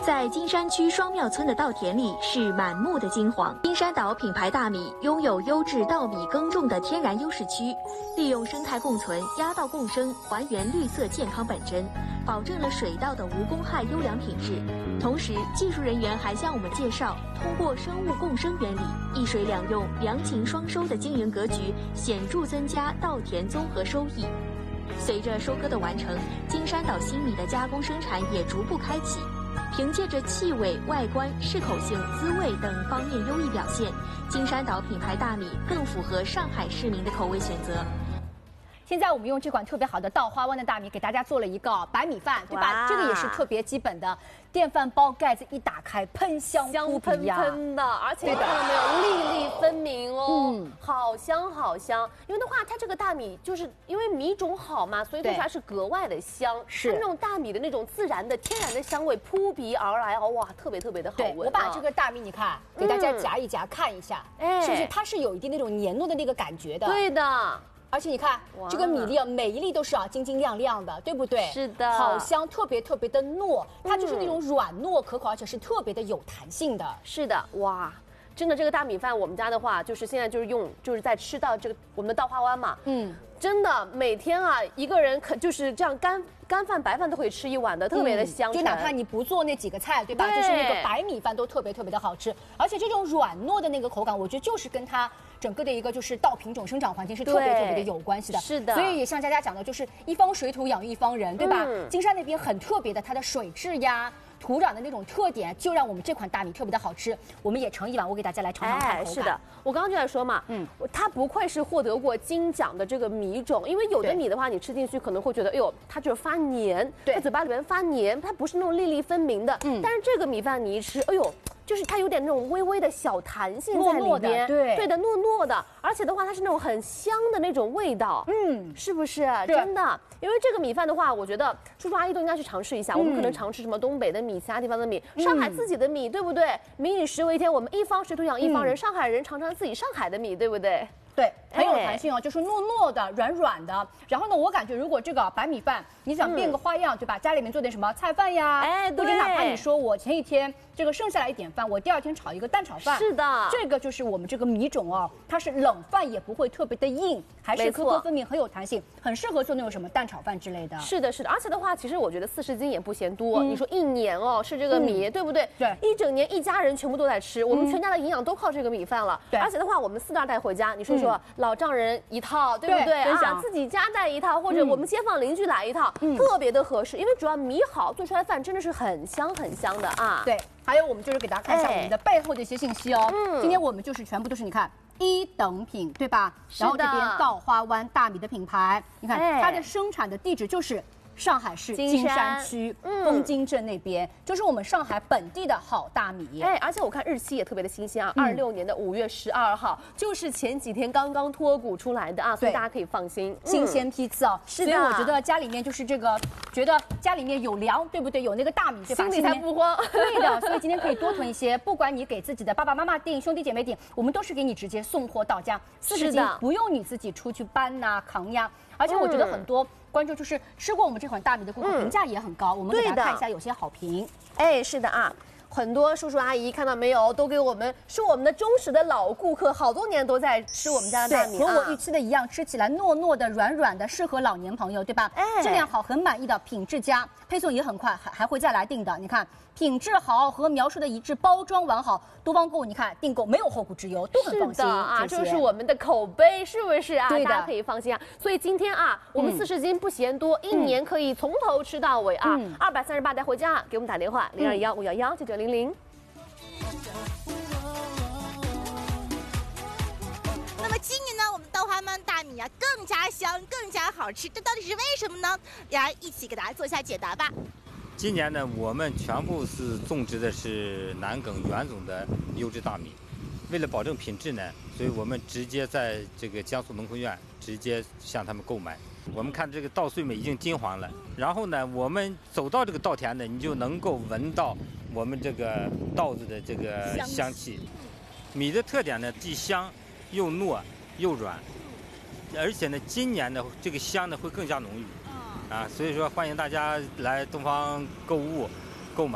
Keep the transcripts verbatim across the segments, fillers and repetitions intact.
在金山区双庙村的稻田里是满目的金黄。金山岛品牌大米拥有优质稻米耕种的天然优势区，利用生态共存、压稻共生，还原绿色健康本真，保证了水稻的无公害优良品质。同时，技术人员还向我们介绍，通过生物共生原理，一水两用、良禽双收的经营格局，显著增加稻田综合收益。随着收割的完成，金山岛新米的加工生产也逐步开启。凭借着气味、外观、适口性、滋味等方面优异表现，金山岛品牌大米更符合上海市民的口味选择。 现在我们用这款特别好的稻花湾的大米给大家做了一个白米饭，对吧？这个也是特别基本的。电饭煲盖子一打开，喷香扑鼻呀， 香喷喷的，而且你看到没有，粒粒分明哦，嗯，好香好香。因为的话，它这个大米就是因为米种好嘛，所以做出来是格外的香，是那种大米的那种自然的天然的香味扑鼻而来哦，哇，特别特别的好闻。 我把这个大米你看，给大家夹一夹，看一下，哎，是不是它是有一定那种黏糯的那个感觉的？ 对的。 而且你看这个米粒啊，每一粒都是啊晶晶亮亮的，对不对？ 是的， 好香，特别特别的糯，它就是那种软糯可口，而且是特别的有弹性的。 是的，哇，真的这个大米饭，我们家的话就是现在就是用就是在吃到这个我们的稻花湾嘛，嗯，真的每天啊一个人可就是这样干干饭白饭都可以吃一碗的，特别的香、嗯。 就哪怕你不做那几个菜，对吧？对，就是那个白米饭都特别特别的好吃，而且这种软糯的那个口感，我觉得就是跟它整个的一个就是稻品种生长环境是特别特别的有关系的。 是的， 所以也像佳佳讲的，就是一方水土养育一方人，对吧？嗯、金山那边很特别的，它的水质呀、土壤的那种特点，就让我们这款大米特别的好吃。我们也盛一碗，我给大家来尝尝看口感。 哎，是的，我刚刚就在说嘛，嗯，它不愧是获得过金奖的这个米种，因为有的米的话，你吃进去可能会觉得，哎呦，它就是发黏，对，它嘴巴里面发黏，它不是那种粒粒分明的。嗯，但是这个米饭你一吃，哎呦。就是它有点那种微微的小弹性在里边， 对对的，糯糯的，而且的话它是那种很香的那种味道，嗯，是不是？真的，因为这个米饭的话，我觉得叔叔阿姨都应该去尝试一下。嗯、我们可能常吃什么东北的米，其他地方的米，上海自己的米，对不对？民以食为天，我们一方水土养一方人，嗯、上海人尝尝自己上海的米，对不对？ 对，很有弹性哦，就是糯糯的、软软的。然后呢，我感觉如果这个白米饭你想变个花样，嗯、对吧？家里面做点什么菜饭呀，哎，或者哪怕你说我前一天这个剩下来一点饭，我第二天炒一个蛋炒饭， 是的， 这个就是我们这个米种哦，它是冷饭也不会特别的硬，还是颗颗分明，很有弹性，很适合做那种什么蛋炒饭之类的。 是的，是的，而且的话，其实我觉得四十斤也不嫌多。嗯、你说一年哦，是这个米，嗯、对不对？ 对， 一整年一家人全部都在吃，我们全家的营养都靠这个米饭了。对，而且的话，我们四大带回家，你说说、嗯、老丈人一套，对不对？啊，自己家带一套，或者我们街坊邻居来一套，嗯、特别的合适。因为主要米好，做出来饭真的是很香很香的啊。 对，还有我们就是给大家看一下我们的背后的一些信息哦。嗯，今天我们就是全部都是你看一等品，对吧？然后这边稻花湾大米的品牌，你看它的生产的地址就是上海市金山区枫金镇那边，就是我们上海本地的好大米。 哎，而且我看日期也特别的新鲜啊，二六年的五月十二号，就是前几天刚刚脱谷出来的啊，所以大家可以放心， 新鲜批次哦。 是的， 所以我觉得家里面就是这个，觉得家里面有粮，对不对？有那个大米，对吧？ 心里才不慌。 对的，所以今天可以多囤一些，不管你给自己的爸爸妈妈订、兄弟姐妹订，我们都是给你直接送货到家，四十斤不用你自己出去搬呐、扛呀。而且我觉得很多观众就是吃过我们这款大米的顾客评价也很高，我们给大家看一下有些好评。 哎，是的啊。很多叔叔阿姨看到没有，都给我们是我们的忠实的老顾客，好多年都在吃我们家的大米， 和我预期的一样，吃起来糯糯的、软软的，适合老年朋友，对吧？哎，质量好，很满意的，品质佳，配送也很快，还还会再来订的。你看，品质好和描述的一致，包装完好，多方购物，你看订购没有后顾之忧，都很放心啊。这是我们的口碑，是不是啊？ 对的， 大家可以放心啊。所以今天啊，我们四十斤不嫌多，一年可以从头吃到尾啊。二百三十八带回家，给我们打电话零二幺五幺幺九九零零。 那么今年呢，我们稻花湾大米啊更加香，更加好吃，这到底是为什么呢？来一起给大家做一下解答吧。 今年呢，我们全部是种植的是南埂原种的优质大米，为了保证品质呢，所以我们直接在这个江苏农科院直接向他们购买。我们看这个稻穗们已经金黄了，然后呢，我们走到这个稻田呢，你就能够闻到我们这个稻子的这个香气。米的特点呢，既香又糯又软，而且呢，今年的这个香呢会更加浓郁。啊，所以说欢迎大家来东方购物购买。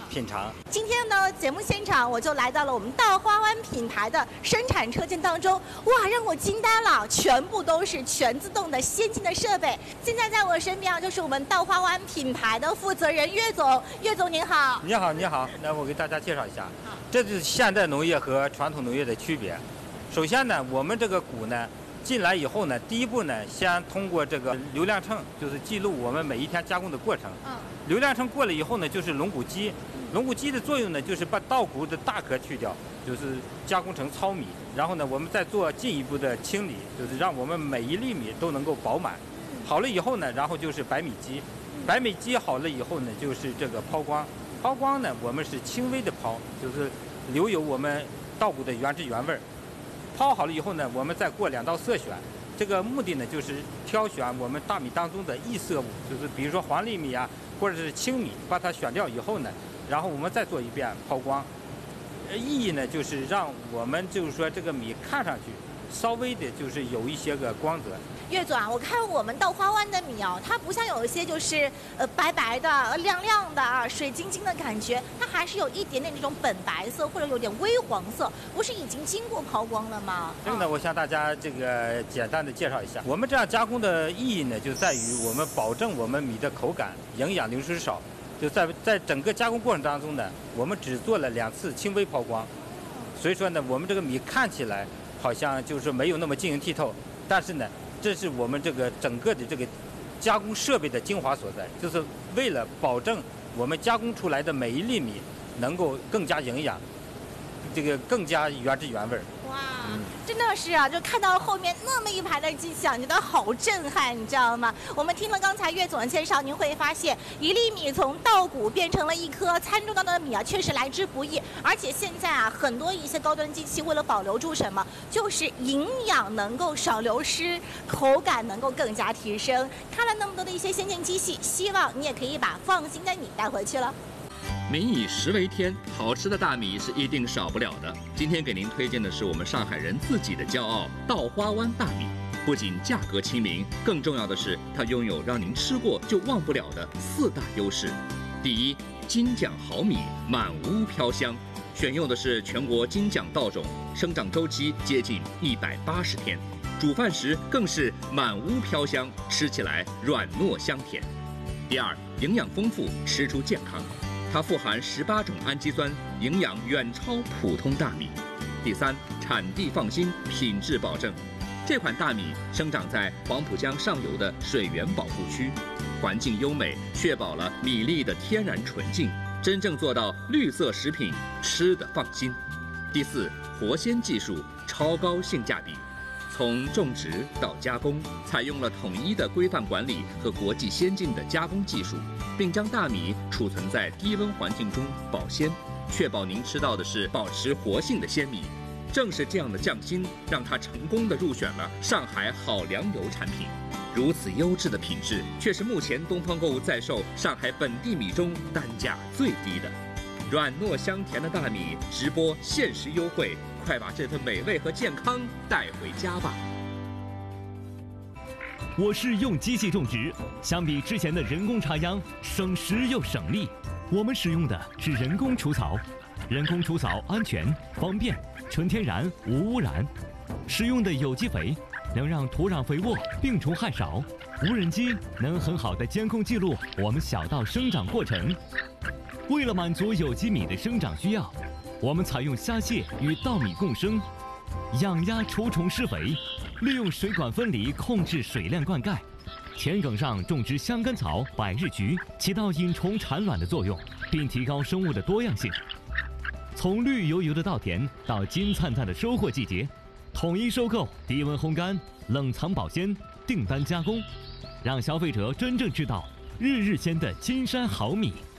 品尝。 今天呢，节目现场我就来到了我们稻花湾品牌的生产车间当中，哇，让我惊呆了，全部都是全自动的先进的设备。现在在我身边啊，就是我们稻花湾品牌的负责人岳总，岳总您好。 你好，你好，那我给大家介绍一下，这就是现代农业和传统农业的区别。首先呢，我们这个鼓呢进来以后呢，第一步呢，先通过这个流量秤，就是记录我们每一天加工的过程。嗯。流量秤过了以后呢，就是龙骨机。龙骨机的作用呢，就是把稻谷的大壳去掉，就是加工成糙米。然后呢，我们再做进一步的清理，就是让我们每一粒米都能够饱满。好了以后呢，然后就是白米机。白米机好了以后呢，就是这个抛光。抛光呢，我们是轻微的抛，就是留有我们稻谷的原汁原味儿。抛好了以后呢，我们再过两道色选，这个目的呢就是挑选我们大米当中的异色物，就是比如说黄粒米啊，或者是青米，把它选掉以后呢，然后我们再做一遍抛光。意义呢就是让我们就是说这个米看上去稍微的就是有一些个光泽。 岳总啊，我看我们稻花湾的米哦，它不像有一些就是呃白白的、亮亮的啊、水晶晶的感觉，它还是有一点点那种本白色或者有点微黄色，不是已经经过抛光了吗？ 这个呢，我向大家这个简单的介绍一下，我们这样加工的意义呢，就在于我们保证我们米的口感、营养流失少。就在在整个加工过程当中呢，我们只做了两次轻微抛光，所以说呢，我们这个米看起来好像就是没有那么晶莹剔透，但是呢。这是我们这个整个的这个加工设备的精华所在，就是为了保证我们加工出来的每一粒米能够更加营养，这个更加原汁原味儿。 哇，嗯、真的是啊！就看到后面那么一排的机器啊，觉得好震撼，你知道吗？我们听了刚才岳总的介绍，您会发现一粒米从稻谷变成了一颗餐桌当中的米啊，确实来之不易。而且现在啊，很多一些高端机器为了保留住什么，就是营养能够少流失，口感能够更加提升。看了那么多的一些先进机器，希望你也可以把放心的米带回去了。 民以食为天，好吃的大米是一定少不了的。今天给您推荐的是我们上海人自己的骄傲——稻花湾大米。不仅价格亲民，更重要的是它拥有让您吃过就忘不了的四大优势。第一，金奖好米，满屋飘香。选用的是全国金奖稻种，生长周期接近一百八十天，煮饭时更是满屋飘香，吃起来软糯香甜。第二，营养丰富，吃出健康。它富含十八种氨基酸，营养远超普通大米。第三，产地放心，品质保证。这款大米生长在黄浦江上游的水源保护区，环境优美，确保了米粒的天然纯净，真正做到绿色食品，吃得放心。第四，活鲜技术，超高性价比。从种植到加工，采用了统一的规范管理和国际先进的加工技术，并将大米储存在低温环境中保鲜，确保您吃到的是保持活性的鲜米。正是这样的匠心，让它成功地入选了上海好粮油产品。如此优质的品质，却是目前东方购物在售上海本地米中单价最低的。软糯香甜的大米，直播限时优惠，快把这份美味和健康带回家吧！ 我是用机器种植，相比之前的人工插秧，省时又省力。我们使用的是人工除草，人工除草安全、方便、纯天然、无污染。使用的有机肥能让土壤肥沃，病虫害少。无人机能很好的监控记录我们小稻生长过程。为了满足有机米的生长需要，我们采用虾蟹与稻米共生，养鸭除虫施肥，利用水管分离控制水量灌溉。田埂上种植香根草、百日菊，起到引虫产卵的作用，并提高生物的多样性。从绿油油的稻田到金灿灿的收获季节，统一收购、低温烘干、冷藏保鲜、订单加工，让消费者真正知道日日鲜的金山好米。